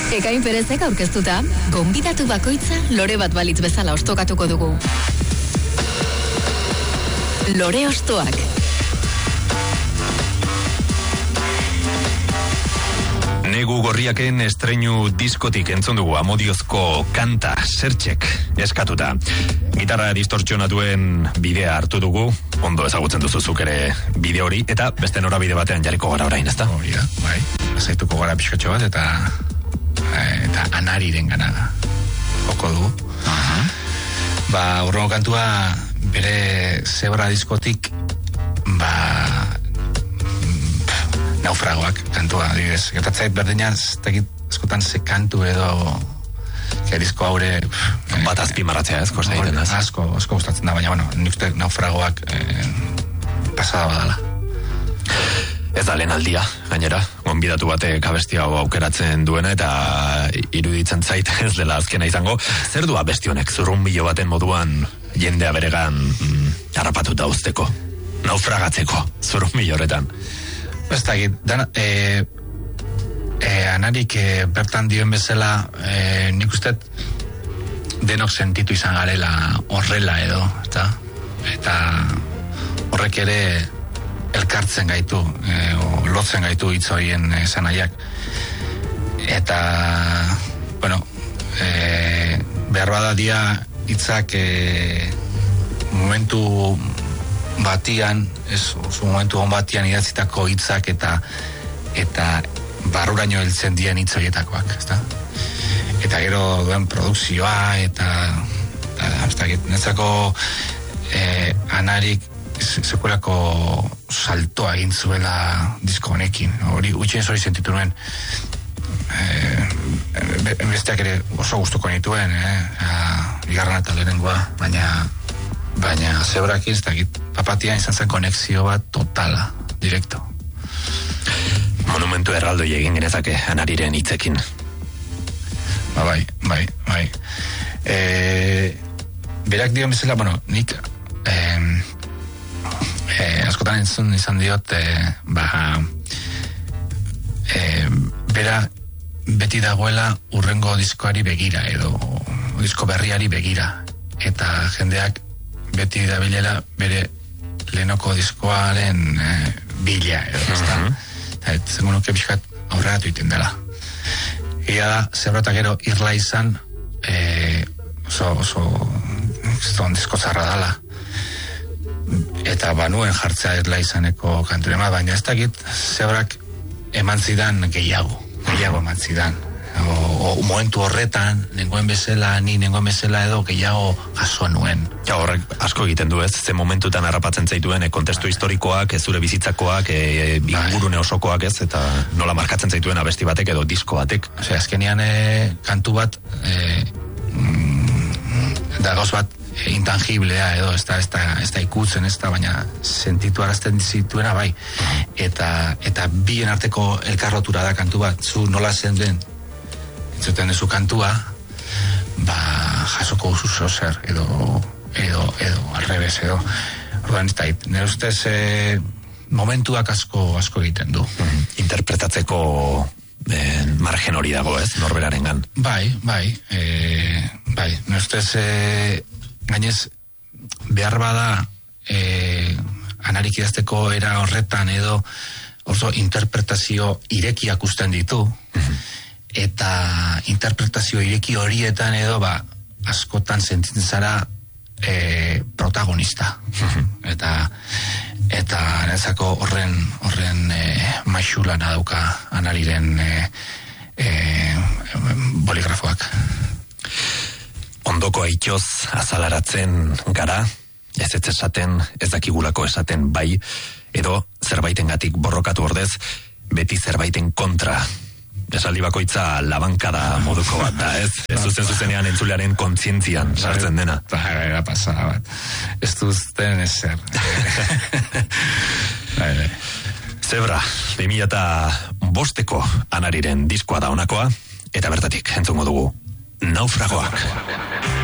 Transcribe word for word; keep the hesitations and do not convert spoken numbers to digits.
Ekain Perezek aurkeztuta, gonbidatu bakoitza lore bat balitz bezala ostokatuko dugu. Lore ostoak. Negu gorriaken estreinu diskotik entzun dugu amodiozko kanta zertxek eskatuta. Gitarra distortzionatuen bidea hartu dugu, ondo ezagutzen duzuzuk ere bide hori, eta beste norabide batean jarriko gara orain, ezta? Hori da, bai, azaituko gara pixkatxo bat, eta eta anariren gana joko dugu. Uh-huh. Ba, urrengo kantua bere zebra diskotik, ba, naufragoak kantua, adibidez. Gertatzait berdina, ez dakit askotan ze kantu edo que disko haure bat azpimarratzea ez, kosta egiten ez? Asko, asko gustatzen da, baina, bueno, nik uste naufragoak eh, pasada badala. Ez da lehen aldia, gainera, gonbidatu batek abesti hau aukeratzen duena eta iruditzen zait ez dela azkena izango. Zer du abesti honek, zurrunbilo baten moduan jendea beregan mm, harrapatuta uzteko, naufragatzeko, zurrunbilo horretan? Ez da, dana, e, e, anarik e, bertan dioen bezala, e, nik uste denok sentitu izan garela horrela edo, eta, eta horrek ere elkartzen gaitu, e, o lotzen gaitu hitz horien esanaiak. Eta, bueno, e, behar bada dia hitzak e, momentu batian, ez, oso momentu hon batian idatzitako hitzak eta eta barruraino heltzen dien hitz horietakoak, ezta? Eta gero duen produkzioa eta eta netzako eh, anarik sekulako saltoa egin zuela disko honekin. Hori utxen hori sentitu nuen. Eh, besteak ere oso gustuko nituen, eh? Bigarren eta lehenengoa, baina baina zebrak ez dakit papatia izan zen konexio bat totala, direkto. Monumentu erraldoi egin genezake anariren hitzekin. Ba, bai, bai, bai. E, berak dion bezala, bueno, nik e, e, askotan entzun izan diot, e, ba, e, bera beti dagoela urrengo diskoari begira, edo disko berriari begira, eta jendeak beti da bilela bere lehenoko diskoaren e, bila, edo, ezta? Eta ez zengo nuke pixkat aurreratu iten dela. Ia da, zebrata gero irla izan, e, oso, oso, zon disko zarra dala. Eta banuen jartzea irla izaneko kanturema, baina ez dakit zebrak eman zidan gehiago, gehiago eman zidan. O, o momentu horretan, nengoen bezala, ni nengoen bezala edo gehiago jaso nuen. Ja, horrek asko egiten du ez, ze momentutan harrapatzen zaituen, e, kontestu historikoak, ez zure bizitzakoak, e, ingurune osokoak ez, eta nola markatzen zaituen abesti batek edo disko batek. Ose, azkenean e, kantu bat, e, mm, da gauz bat e, intangiblea edo, ez da, ez da, ez da ikutzen, ez da, baina sentitu arazten zituena bai. Eta, eta bien arteko elkarrotura da kantu bat, zu nola zen den, entzuten dezu kantua, ba, jasoko usu zer, edo, edo, edo, alrebez, edo. Orduan, ez da, nire ustez, e, momentuak asko, asko egiten du. Mm, interpretatzeko e, margen hori dago, ez, norberaren gan. Bai, bai, e, bai, nire ustez, e, gainez, behar bada, e, anarik idazteko era horretan, edo, oso interpretazio irekiak usten ditu, mm-hmm. Eta interpretazio ireki horietan edo ba, askotan sentitzen zara e, protagonista. eta eta nezako horren horren e, maixulana dauka anariren e, e, boligrafoak. Ondoko aitioz azalaratzen gara, ez ez esaten, ez dakigulako esaten bai, edo zerbaitengatik borrokatu ordez, beti zerbaiten kontra. Esaldi bakoitza labankada moduko bat da, ez? Ez zuzen zuzenean entzulearen kontzientzian sartzen dena. Eta pasada bat. Ez duzten ezer. Zebra, bi mila eta bosteko anariren diskoa da honakoa, eta bertatik entzungo dugu naufragoak.